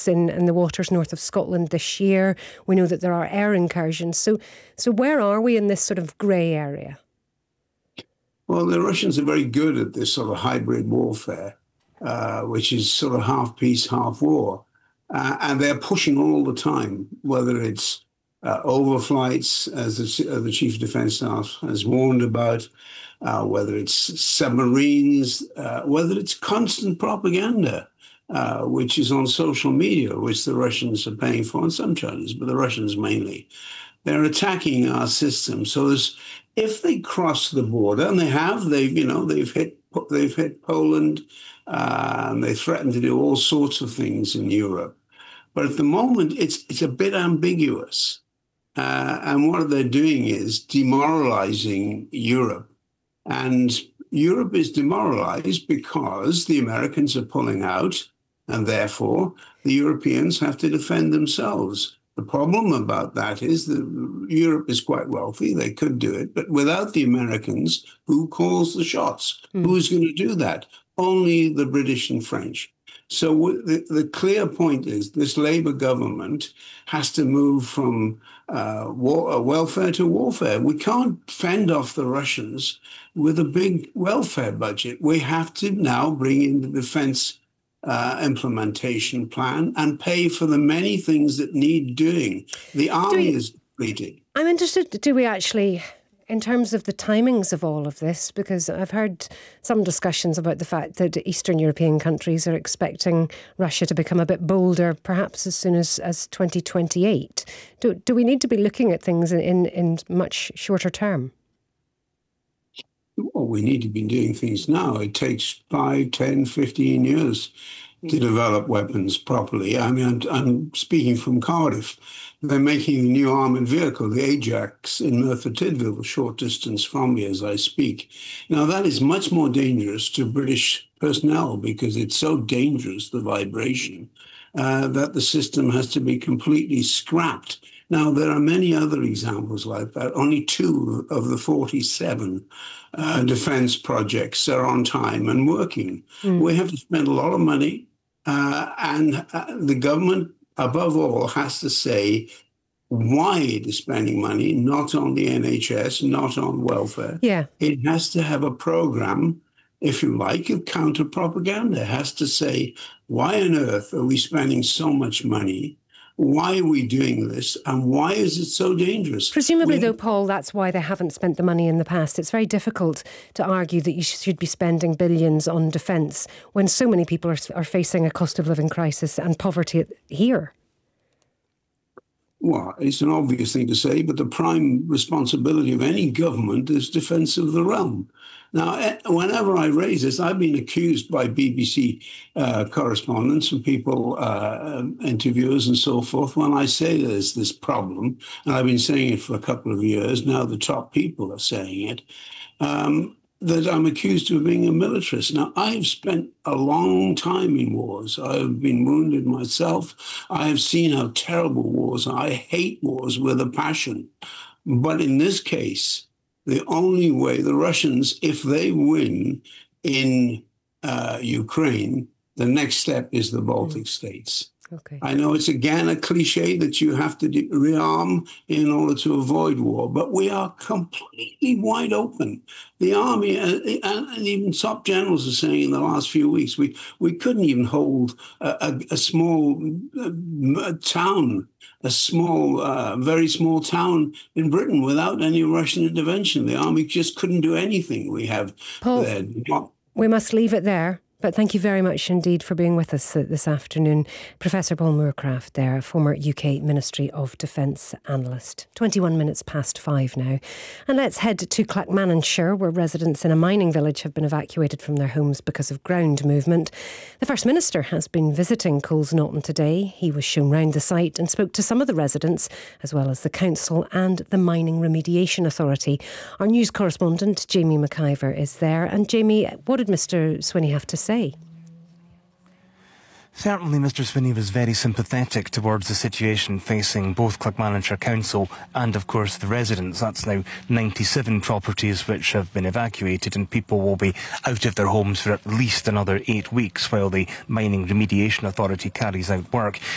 attacks in the waters north of Scotland this year. We know that there are air incursions. So where are we in this sort of grey area? Well, the Russians are very good at this sort of hybrid warfare, which is sort of half peace, half war. And they're pushing all the time, whether it's overflights, as the Chief of Defence Staff has warned about, whether it's submarines, whether it's constant propaganda, which is on social media, which the Russians are paying for, and some Chinese, but the Russians mainly. They're attacking our system. So if they cross the border, and they've hit Poland, and they threaten to do all sorts of things in Europe. But at the moment, it's a bit ambiguous. And what they're doing is demoralizing Europe. And Europe is demoralized because the Americans are pulling out, and therefore the Europeans have to defend themselves. The problem about that is that Europe is quite wealthy. They could do it. But without the Americans, who calls the shots? Who's going to do that? Only the British and French. So the clear point is this Labour government has to move from welfare to warfare. We can't fend off the Russians with a big welfare budget. We have to now bring in the defence implementation plan and pay for the many things that need doing. The army is depleted. I'm interested, do we actually, in terms of the timings of all of this, because I've heard some discussions about the fact that Eastern European countries are expecting Russia to become a bit bolder, perhaps as soon as 2028. Do we need to be looking at things in much shorter term? Well, we need to be doing things now. It takes 5, 10, 15 years to develop weapons properly. I mean, I'm speaking from Cardiff. They're making a new armoured vehicle, the Ajax, in Merthyr Tydfil, a short distance from me as I speak. Now, that is much more dangerous to British personnel because it's so dangerous, the vibration, that the system has to be completely scrapped. Now, there are many other examples like that. Only 2 of the 47 defence projects are on time and working. We have to spend a lot of money, and the government, above all, has to say why it is spending money, not on the NHS, not on welfare. Yeah. It has to have a programme, if you like, of counter-propaganda. It has to say, why on earth are we spending so much money? Why are we doing this? And why is it so dangerous? Presumably, though, Paul, that's why they haven't spent the money in the past. It's very difficult to argue that you should be spending billions on defence when so many people are facing a cost of living crisis and poverty here. Well, it's an obvious thing to say, but the prime responsibility of any government is defence of the realm. Now, whenever I raise this, I've been accused by BBC correspondents and people, interviewers and so forth, when I say there's this problem, and I've been saying it for a couple of years, now the top people are saying it, that I'm accused of being a militarist. Now, I've spent a long time in wars. I've been wounded myself. I have seen how terrible wars are. I hate wars with a passion. But in this case, the only way the Russians, if they win in Ukraine, the next step is the Baltic states. Okay. I know it's again a cliche that you have to rearm in order to avoid war, but we are completely wide open. The army and even top generals are saying in the last few weeks, we couldn't even hold a small town, a small, very small town in Britain without any Russian intervention. The army just couldn't do anything. We have Paul, there. We must leave it there. But thank you very much indeed for being with us this afternoon. Professor Paul Moorcraft there, former UK Ministry of Defence analyst. 21 minutes past 5 now. And let's head to Clackmannanshire, where residents in a mining village have been evacuated from their homes because of ground movement. The First Minister has been visiting Coles Naughton today. He was shown round the site and spoke to some of the residents, as well as the council and the Mining Remediation Authority. Our news correspondent, Jamie McIver, is there. And Jamie, what did Mr Swinney have to say? Certainly, Mr Swinney was very sympathetic towards the situation facing both Clackmannanshire Council and, of course, the residents. That's now 97 properties which have been evacuated, and people will be out of their homes for at least another 8 weeks while the Mining Remediation Authority carries out work.